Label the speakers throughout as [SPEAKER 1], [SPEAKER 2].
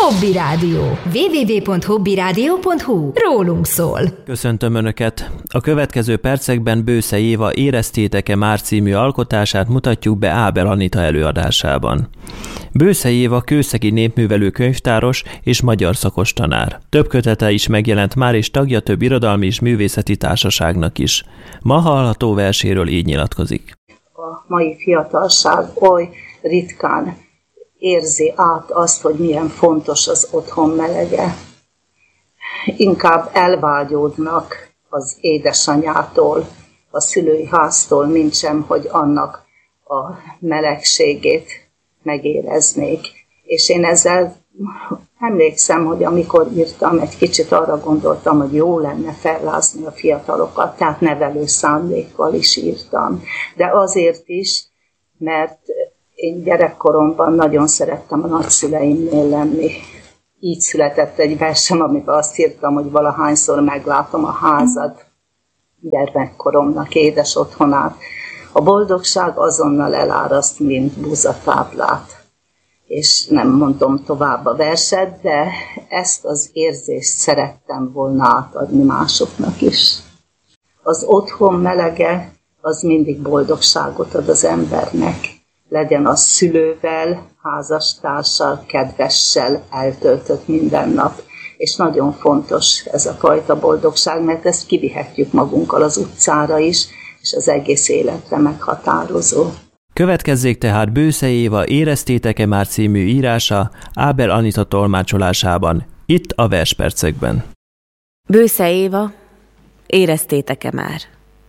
[SPEAKER 1] Hobby Rádió. www.hobbyradio.hu. Rólunk szól.
[SPEAKER 2] Köszöntöm Önöket! A következő percekben Bősze Éva Éreztétek-e már című alkotását mutatjuk be Ábel Anita előadásában. Bősze Éva kőszegi népművelő könyvtáros és magyar szakos tanár. Több kötete is megjelent már, és tagja több irodalmi és művészeti társaságnak is. Ma hallható verséről így nyilatkozik.
[SPEAKER 3] A mai fiatalság oly ritkán érzi át azt, hogy milyen fontos az otthon melege. Inkább elvágyódnak az édesanyától, a szülői háztól, mintsem, hogy annak a melegségét megéreznék. És én ezzel emlékszem, hogy amikor írtam, egy kicsit arra gondoltam, hogy jó lenne fellázni a fiatalokat, tehát nevelő szándékkal is írtam. De azért is, mert én gyerekkoromban nagyon szerettem a nagyszüleimnél lenni. Így született egy versem, amiben azt írtam, hogy valahányszor meglátom a házad, gyermekkoromnak édes otthonát. A boldogság azonnal eláraszt, mint búzatáblát. És nem mondom tovább a verset, de ezt az érzést szerettem volna átadni másoknak is. Az otthon melege az mindig boldogságot ad az embernek. Legyen az szülővel, házastársal, kedvessel eltöltött minden nap. És nagyon fontos ez a fajta boldogság, mert ezt kivihetjük magunkkal az utcára is, és az egész életre meghatározó.
[SPEAKER 2] Következzék tehát Bősze Éva Éreztétek-e már című írása Ábel Anita tolmácsolásában, itt a verspercekben.
[SPEAKER 4] Bősze Éva, éreztétek-e már?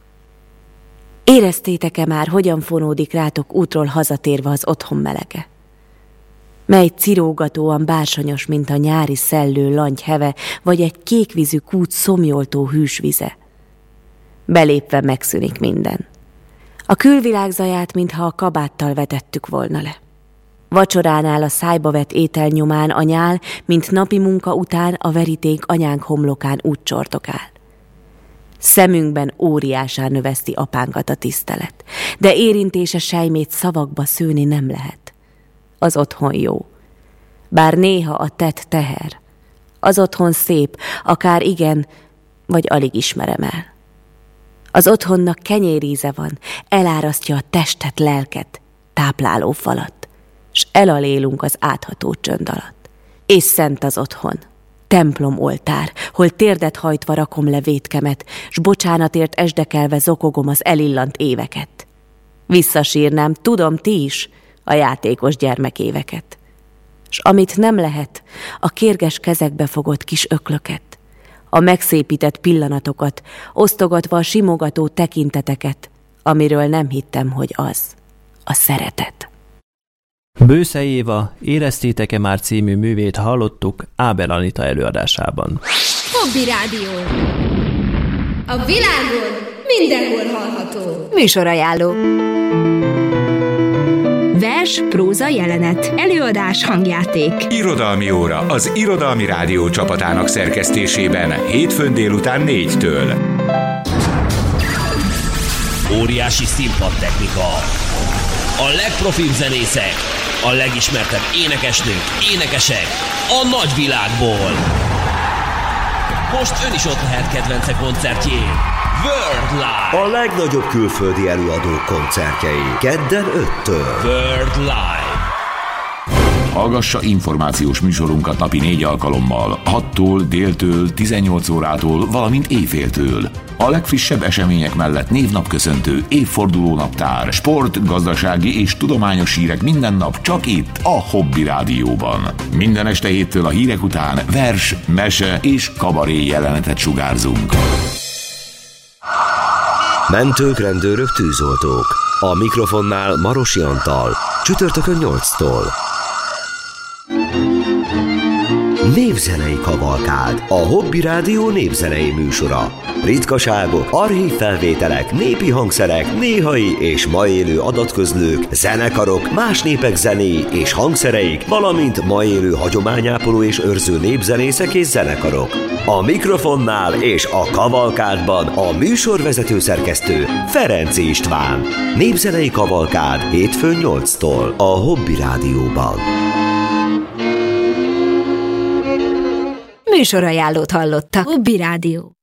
[SPEAKER 4] Éreztétek-e már, hogyan fonódik rátok útról hazatérve az otthon melege? Mely cirógatóan bársonyos, mint a nyári szellő langy heve, vagy egy kékvízű kút szomjoltó hűs vize. Belépve megszűnik minden. A külvilág zaját, mintha a kabáttal vetettük volna le. Vacsoránál a szájba vett étel nyomán a nyál, mint napi munka után a veríték anyánk homlokán úgy csortokál. Szemünkben óriásán növeszti apánkat a tisztelet, de érintése sejmét szavakba szőni nem lehet. Az otthon jó, bár néha a tett teher. Az otthon szép, akár igen, vagy alig ismerem el. Az otthonnak kenyéríze van, elárasztja a testet, lelket, tápláló falat, s elalélunk az átható csönd alatt. És szent az otthon, templom oltár, hol térdet hajtva rakom le vétkemet, s bocsánatért esdekelve zokogom az elillant éveket. Visszasírnám, tudom, ti is, a játékos gyermekéveket. S amit nem lehet, a kérges kezekbe fogott kis öklöket, a megszépített pillanatokat, osztogatva a simogató tekinteteket, amiről nem hittem, hogy az a szeretet.
[SPEAKER 2] Bősze Éva Éreztétek-e már című művét hallottuk Ábel Anita előadásában.
[SPEAKER 1] Hobby Rádió. A világon mindenhol hallható. Műsorajánló. Vers, próza, jelenet, előadás, hangjáték.
[SPEAKER 5] Irodalmi óra az Irodalmi Rádió csapatának szerkesztésében hétfőn délután 4-től.
[SPEAKER 6] Óriási színpadtechnika. A legprofibb zenészek, a legismertebb énekesnők, énekesek a nagyvilágból. Most ön is ott lehet kedvence koncertjén. World Live.
[SPEAKER 7] A legnagyobb külföldi előadók koncertjei. Kedden 5-től.
[SPEAKER 6] World Live.
[SPEAKER 5] Hallgassa információs műsorunkat napi 4 alkalommal, 6-tól, déltől, 18 órától, valamint éjféltől. A legfrissebb események mellett névnapköszöntő, évfordulónaptár, sport, gazdasági és tudományos hírek minden nap csak itt, a Hobby Rádióban. Minden este 7-től a hírek után vers, mese és kabaré jelenetet sugárzunk.
[SPEAKER 7] Mentők, rendőrök, tűzoltók. A mikrofonnál Marosi Antal. Csütörtökön 8-tól. Népzenei kavalkád. A Hobby Rádió népzenei műsora. Ritkaságok, archív felvételek, népi hangszerek, néhai és ma élő adatközlők, zenekarok, más népek zenéi és hangszereik, valamint ma élő hagyományápoló és őrző népzenészek és zenekarok. A mikrofonnál és a kavalkádban a műsorvezető szerkesztő Ferenc István. Népzenei kavalkád hétfőn 8-tól a Hobby Rádióban.
[SPEAKER 1] Műsorajánlót hallottak. Hobby Rádió.